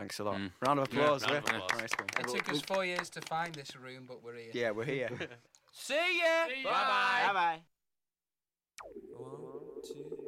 Thanks a lot. Round of applause. Round of applause. Nice one. It took us 4 years to find this room, but we're here. Yeah, we're here. See ya! See ya. Bye-bye. Bye-bye. 1, 2.